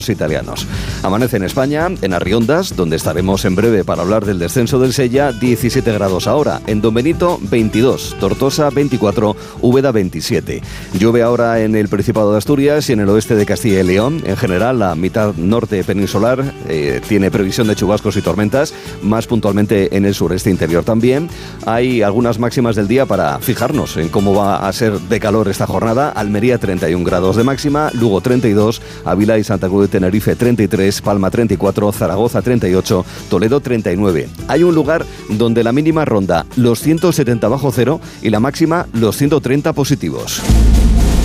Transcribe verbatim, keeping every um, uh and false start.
italianos. Amanece en España, en Arriondas, donde estaremos en breve para hablar del descenso del Sella, diecisiete grados ahora. En Don Benito, veintidós. Tortosa, veinticuatro. Úbeda, veintisiete. Llueve ahora en el Principado de Asturias y en el oeste de Castilla y León. En general, la mitad norte peninsular eh, tiene previsión de chubascos y tormentas, más puntualmente en el sureste interior también. Hay algunas máximas del día para fijarnos en cómo va a ser de calor esta jornada. Almería, treinta y un grados de máxima, Lugo, treinta y dos, Ávila y Santa Cruz de Tenerife, treinta y tres, Palma, treinta y cuatro, Zaragoza, treinta y ocho, Toledo, treinta y nueve. Hay un lugar donde la mínima ronda los ciento setenta bajo cero y la máxima los ciento treinta positivos.